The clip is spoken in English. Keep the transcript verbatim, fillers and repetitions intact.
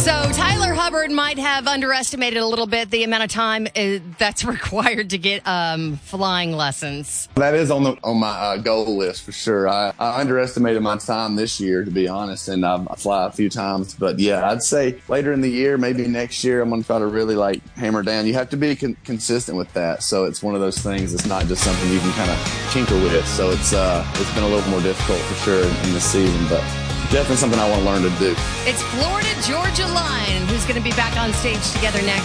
So Tyler Hubbard might have underestimated a little bit the amount of time uh, that's required to get um, flying lessons. That is on the on my uh, goal list for sure. I, I underestimated my time this year, to be honest, and I, I fly a few times. But yeah, I'd say later in the year, maybe next year, I'm going to try to really like hammer down. You have to be con- consistent with that. So it's one of those things. It's not just something you can kind of tinker with. So it's uh, it's been a little more difficult for sure in, in this season, but definitely something I want to learn to do. It's Florida Georgia Line who's going to be back on stage together next.